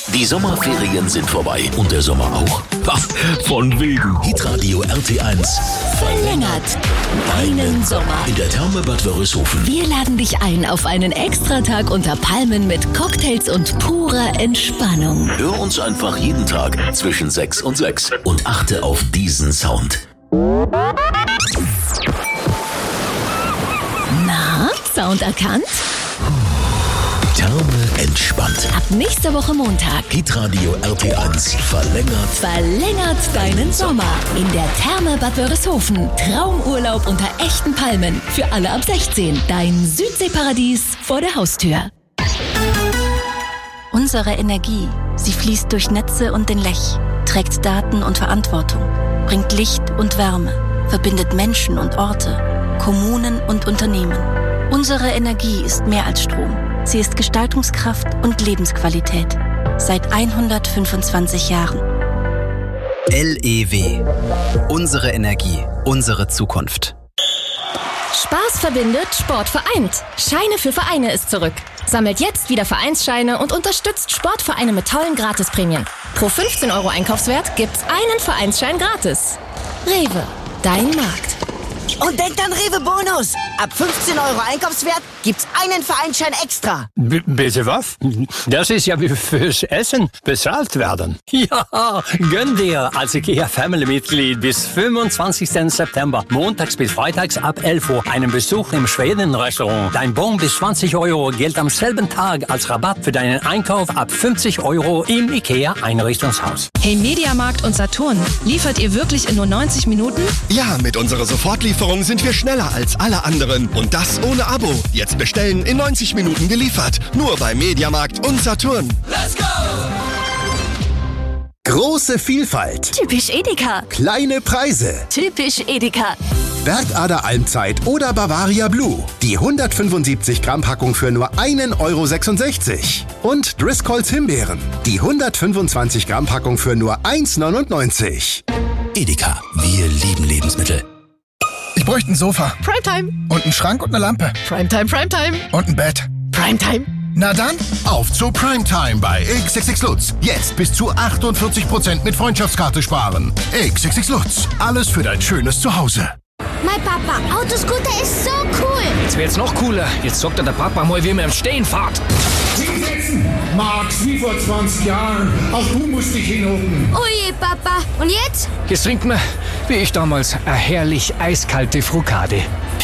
Die Sommerferien sind vorbei und der Sommer auch. Von wegen. Hitradio RT1 verlängert deinen Sommer in der Therme Bad Wörishofen. Wir laden dich ein auf einen Extratag unter Palmen mit Cocktails und purer Entspannung. Hör uns einfach jeden Tag zwischen 6 und 6 und achte auf diesen Sound. Na, Sound erkannt? Therme entspannt. Ab nächster Woche Montag. Hitradio RT1 Verlängert deinen Sommer in der Therme Bad Wörishofen. Traumurlaub unter echten Palmen. Für alle ab 16. Dein Südseeparadies vor der Haustür. Unsere Energie, sie fließt durch Netze und den Lech, trägt Daten und Verantwortung, bringt Licht und Wärme, verbindet Menschen und Orte, Kommunen und Unternehmen. Unsere Energie ist mehr als Strom. Sie ist Gestaltungskraft und Lebensqualität. Seit 125 Jahren. LEW. Unsere Energie, unsere Zukunft. Spaß verbindet, Sport vereint. Scheine für Vereine ist zurück. Sammelt jetzt wieder Vereinsscheine und unterstützt Sportvereine mit tollen Gratisprämien. Pro 15 € Einkaufswert gibt's einen Vereinsschein gratis. Rewe, dein Markt. Und denkt an Rewe Bonus. Ab 15 € Einkaufswert gibt's einen Vereinsschein extra. Bitte was? Das ist ja wie fürs Essen bezahlt werden. Ja, gönn dir als IKEA-Family-Mitglied bis 25. September, montags bis freitags ab 11 Uhr, einen Besuch im Schweden-Restaurant. Dein Bon bis 20 € gilt am selben Tag als Rabatt für deinen Einkauf ab 50 € im IKEA-Einrichtungshaus. Hey Mediamarkt und Saturn, liefert ihr wirklich in nur 90 Minuten? Ja, mit unserer Sofortlieferung sind wir schneller als alle anderen. Und das ohne Abo. Jetzt bestellen, in 90 Minuten geliefert. Nur bei Mediamarkt und Saturn. Let's go! Große Vielfalt. Typisch Edeka. Kleine Preise. Typisch Edeka. Bergader Almzeit oder Bavaria Blue. Die 175 Gramm Packung für nur 1,66 €. Und Driscolls Himbeeren. Die 125 Gramm Packung für nur 1,99 €. Edeka, wir lieben Lebensmittel. Ich bräuchte ein Sofa. Primetime. Und einen Schrank und eine Lampe. Primetime, Primetime. Und ein Bett. Primetime. Na dann, Auf zu Primetime bei XXX Lutz. Jetzt bis zu 48% mit Freundschaftskarte sparen. XXX Lutz. Alles für dein schönes Zuhause. Mein Papa, Autoscooter ist so cool. Jetzt wird's noch cooler. Jetzt sagt der Papa mal, wie man im Stehen fährt. Hinsetzen! Max, wie vor 20 Jahren. Auch du musst dich hinhocken. Oh je, Papa. Und jetzt? Jetzt trinkt man, wie ich damals, eine herrlich eiskalte Frucade.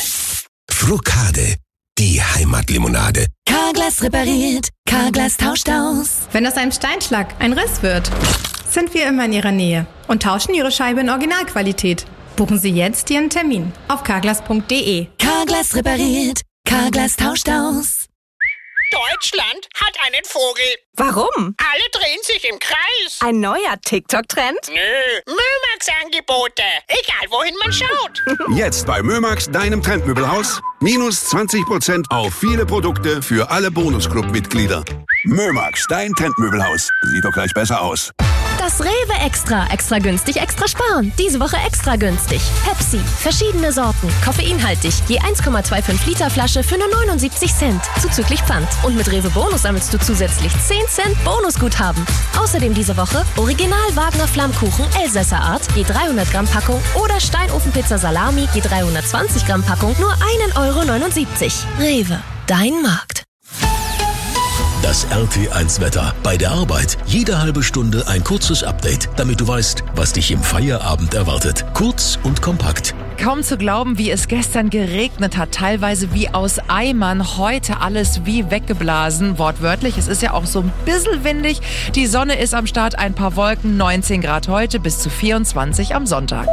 Frucade. Die Heimatlimonade. Carglass repariert. Carglass tauscht aus. Wenn aus einem Steinschlag ein Riss wird, sind wir immer in Ihrer Nähe und tauschen Ihre Scheibe in Originalqualität. Buchen Sie jetzt Ihren Termin auf carglass.de. Carglass repariert. Carglass tauscht aus. Deutschland hat einen Vogel. Warum? Alle drehen sich im Kreis. Ein neuer TikTok-Trend? Nö, Mömax-Angebote. Egal, wohin man schaut. Jetzt bei Mömax, deinem Trendmöbelhaus. Minus 20% auf viele Produkte für alle Bonusclub-Mitglieder. Mömax, dein Trendmöbelhaus. Sieht doch gleich besser aus. Das Rewe Extra. Extra günstig, extra sparen. Diese Woche extra günstig. Pepsi. Verschiedene Sorten. Koffeinhaltig. Je 1,25 Liter Flasche für nur 79 Cent. Zuzüglich Pfand. Und mit Rewe Bonus sammelst du zusätzlich 10 Cent Bonusguthaben. Außerdem diese Woche Original Wagner Flammkuchen Elsässer Art. Je 300 Gramm Packung. Oder Steinofenpizza Salami. Je 320 Gramm Packung. Nur 1,79 €. Rewe. Dein Markt. Das RT1-Wetter. Bei der Arbeit jede halbe Stunde ein kurzes Update, damit du weißt, was dich im Feierabend erwartet. Kurz und kompakt. Kaum zu glauben, wie es gestern geregnet hat, teilweise wie aus Eimern, heute alles wie weggeblasen, wortwörtlich. Es ist ja auch so ein bisschen windig. Die Sonne ist am Start, ein paar Wolken, 19 Grad heute, bis zu 24 am Sonntag.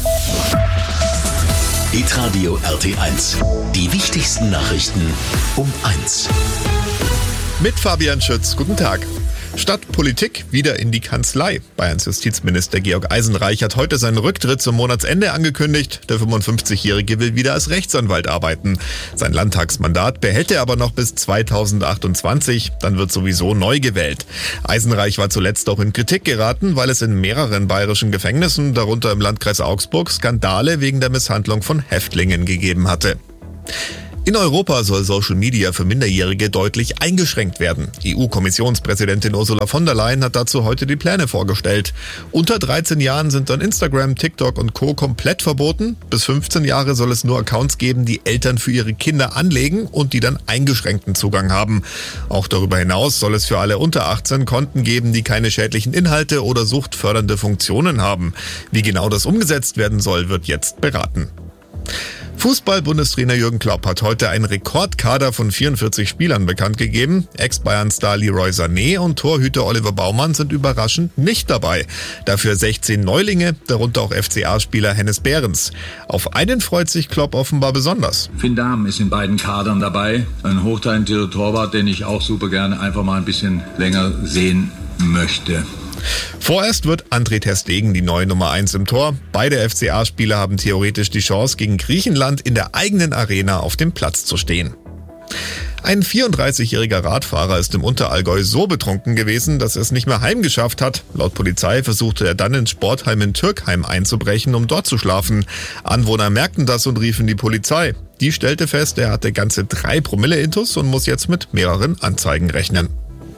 Hitradio RT1. Die wichtigsten Nachrichten um 1. Mit Fabian Schütz, guten Tag. Stadtpolitik wieder in die Kanzlei. Bayerns Justizminister Georg Eisenreich hat heute seinen Rücktritt zum Monatsende angekündigt. Der 55-Jährige will wieder als Rechtsanwalt arbeiten. Sein Landtagsmandat behält er aber noch bis 2028. Dann wird sowieso neu gewählt. Eisenreich war zuletzt auch in Kritik geraten, weil es in mehreren bayerischen Gefängnissen, darunter im Landkreis Augsburg, Skandale wegen der Misshandlung von Häftlingen gegeben hatte. In Europa soll Social Media für Minderjährige deutlich eingeschränkt werden. EU-Kommissionspräsidentin Ursula von der Leyen hat dazu heute die Pläne vorgestellt. Unter 13 Jahren sind dann Instagram, TikTok und Co. komplett verboten. Bis 15 Jahre soll es nur Accounts geben, die Eltern für ihre Kinder anlegen und die dann eingeschränkten Zugang haben. Auch darüber hinaus soll es für alle unter 18 Konten geben, die keine schädlichen Inhalte oder suchtfördernde Funktionen haben. Wie genau das umgesetzt werden soll, wird jetzt beraten. Fußball-Bundestrainer Jürgen Klopp hat heute einen Rekordkader von 44 Spielern bekannt gegeben. Ex-Bayern-Star Leroy Sané und Torhüter Oliver Baumann sind überraschend nicht dabei. Dafür 16 Neulinge, darunter auch FCA-Spieler Hennes Behrens. Auf einen freut sich Klopp offenbar besonders. Finn Dahm ist in beiden Kadern dabei. Ein hochtalentierter Torwart, den ich auch super gerne einfach mal ein bisschen länger sehen möchte. Vorerst wird André ter Stegen die neue Nummer 1 im Tor. Beide FCA-Spieler haben theoretisch die Chance, gegen Griechenland in der eigenen Arena auf dem Platz zu stehen. Ein 34-jähriger Radfahrer ist im Unterallgäu so betrunken gewesen, dass er es nicht mehr heimgeschafft hat. Laut Polizei versuchte er dann ins Sportheim in Türkheim einzubrechen, um dort zu schlafen. Anwohner merkten das und riefen die Polizei. Die stellte fest, er hatte ganze 3 Promille Intus und muss jetzt mit mehreren Anzeigen rechnen.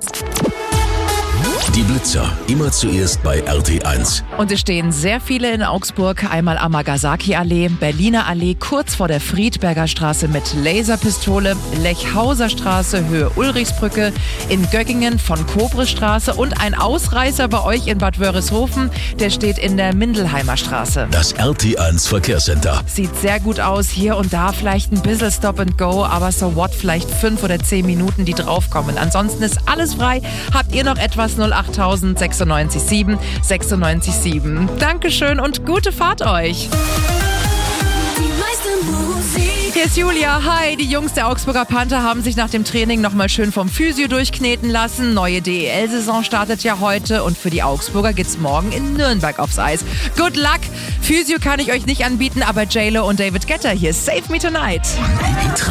Die Blitzer, immer zuerst bei RT1. Und es stehen sehr viele in Augsburg. Einmal Amagasaki-Allee, Berliner Allee, kurz vor der Friedberger Straße mit Laserpistole, Lechhauser Straße, Höhe Ulrichsbrücke, in Göggingen von Kobrisstraße und ein Ausreißer bei euch in Bad Wörishofen, der steht in der Mindelheimer Straße. Das RT1 Verkehrscenter. Sieht sehr gut aus, hier und da vielleicht ein bisschen Stop and Go, aber so what, vielleicht 5 oder 10 Minuten, die draufkommen. Ansonsten ist alles frei. Habt ihr noch etwas? 08000 96 7 96 7. Dankeschön und gute Fahrt euch. Hier ist Julia. Hi, die Jungs der Augsburger Panther haben sich nach dem Training nochmal schön vom Physio durchkneten lassen. Neue DEL-Saison startet ja heute und für die Augsburger geht's morgen in Nürnberg aufs Eis. Good luck! Physio kann ich euch nicht anbieten, aber J-Lo und David Guetta hier. Save Me Tonight.